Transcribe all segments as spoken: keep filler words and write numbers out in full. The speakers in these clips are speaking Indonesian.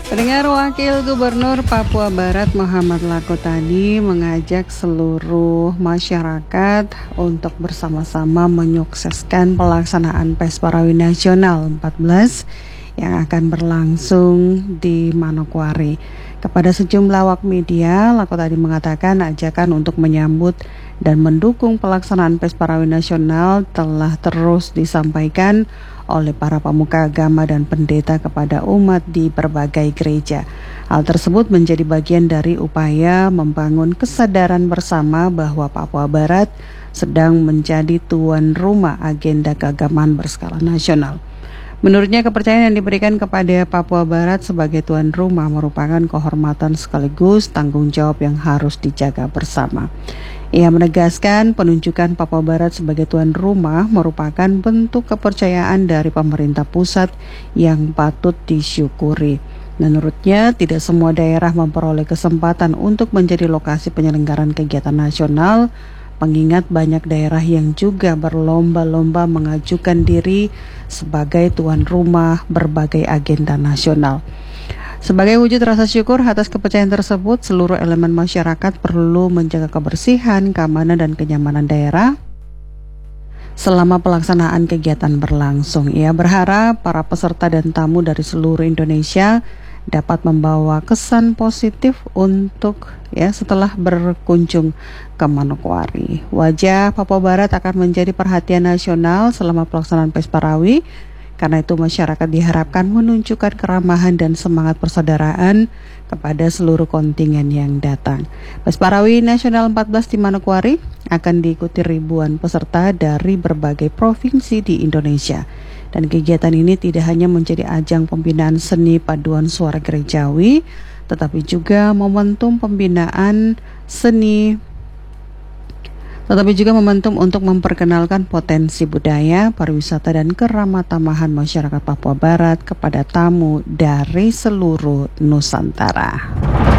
Pendengar, Wakil Gubernur Papua Barat Muhammad Lakotani mengajak seluruh masyarakat untuk bersama-sama menyukseskan pelaksanaan Pes Parawi Nasional empat belas yang akan berlangsung di Manokwari. Kepada sejumlah awak media, Lakotani mengatakan ajakan untuk menyambut dan mendukung pelaksanaan Pes Parawi Nasional telah terus disampaikan oleh para pemuka agama dan pendeta kepada umat di berbagai gereja. Hal tersebut menjadi bagian dari upaya membangun kesadaran bersama bahwa Papua Barat sedang menjadi tuan rumah agenda keagamaan berskala nasional. Menurutnya, kepercayaan yang diberikan kepada Papua Barat sebagai tuan rumah merupakan kehormatan sekaligus tanggung jawab yang harus dijaga bersama. Ia menegaskan penunjukan Papua Barat sebagai tuan rumah merupakan bentuk kepercayaan dari pemerintah pusat yang patut disyukuri. Menurutnya, tidak semua daerah memperoleh kesempatan untuk menjadi lokasi penyelenggaraan kegiatan nasional, mengingat banyak daerah yang juga berlomba-lomba mengajukan diri sebagai tuan rumah berbagai agenda nasional. Sebagai wujud rasa syukur atas kepercayaan tersebut, seluruh elemen masyarakat perlu menjaga kebersihan, keamanan, dan kenyamanan daerah selama pelaksanaan kegiatan berlangsung. Ia berharap para peserta dan tamu dari seluruh Indonesia dapat membawa kesan positif untuk ya setelah berkunjung ke Manokwari. Wajah Papua Barat akan menjadi perhatian nasional selama pelaksanaan Pes Parawi. Karena itu masyarakat diharapkan menunjukkan keramahan dan semangat persaudaraan kepada seluruh kontingen yang datang. Pes Parawi Nasional empat belas di Manokwari akan diikuti ribuan peserta dari berbagai provinsi di Indonesia. Dan kegiatan ini tidak hanya menjadi ajang pembinaan seni paduan suara gerejawi, tetapi juga momentum pembinaan seni Tetapi juga momentum untuk memperkenalkan potensi budaya, pariwisata, dan keramatamahan masyarakat Papua Barat kepada tamu dari seluruh Nusantara.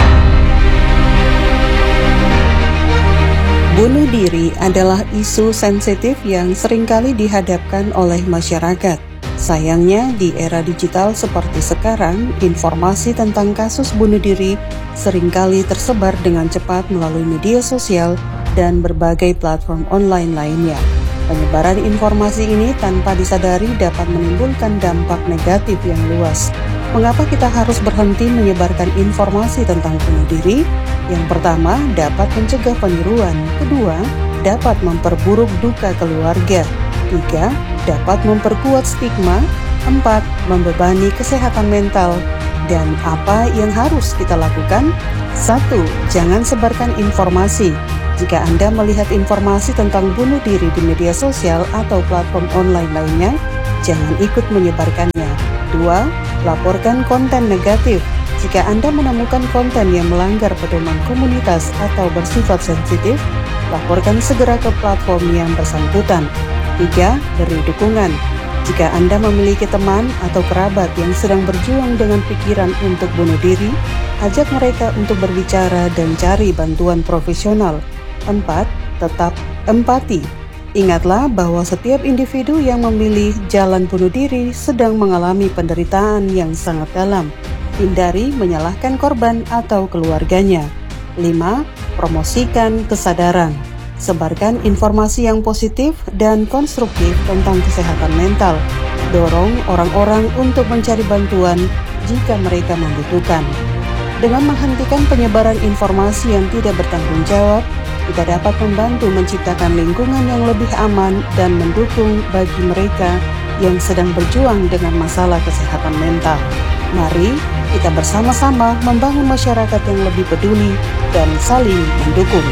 Bunuh diri adalah isu sensitif yang seringkali dihadapkan oleh masyarakat. Sayangnya, di era digital seperti sekarang, informasi tentang kasus bunuh diri seringkali tersebar dengan cepat melalui media sosial dan berbagai platform online lainnya. Penyebaran informasi ini tanpa disadari dapat menimbulkan dampak negatif yang luas. Mengapa kita harus berhenti menyebarkan informasi tentang bunuh diri? Yang pertama, dapat mencegah peniruan. Kedua, dapat memperburuk duka keluarga. Tiga, dapat memperkuat stigma. Empat, membebani kesehatan mental. Dan apa yang harus kita lakukan? Satu, jangan sebarkan informasi. Jika Anda melihat informasi tentang bunuh diri di media sosial atau platform online lainnya, jangan ikut menyebarkannya. Dua, laporkan konten negatif. Jika Anda menemukan konten yang melanggar pedoman komunitas atau bersifat sensitif, laporkan segera ke platform yang bersangkutan. Tiga, beri dukungan. Jika Anda memiliki teman atau kerabat yang sedang berjuang dengan pikiran untuk bunuh diri, ajak mereka untuk berbicara dan cari bantuan profesional. Empat, tetap empati. Ingatlah bahwa setiap individu yang memilih jalan bunuh diri sedang mengalami penderitaan yang sangat dalam. Hindari menyalahkan korban atau keluarganya. Lima, promosikan kesadaran. Sebarkan informasi yang positif dan konstruktif tentang kesehatan mental. Dorong orang-orang untuk mencari bantuan jika mereka membutuhkan. Dengan menghentikan penyebaran informasi yang tidak bertanggung jawab, kita dapat membantu menciptakan lingkungan yang lebih aman dan mendukung bagi mereka yang sedang berjuang dengan masalah kesehatan mental. Mari kita bersama-sama membangun masyarakat yang lebih peduli dan saling mendukung.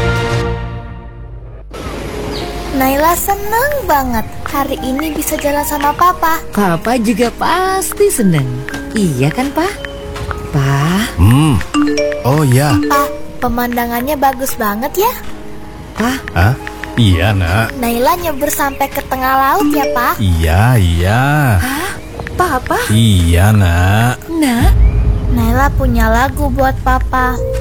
Naila senang banget hari ini bisa jalan sama Papa. Papa juga pasti senang. Iya kan, Pa? Pa? Hmm. Oh ya. Pa, pemandangannya bagus banget ya. Pa? Hah? Iya, Nak. Naila nyebur sampai ke tengah laut ya, Pa? Iya, iya. Hah? Papa? Iya, Nak. Nak? Naila punya lagu buat Papa.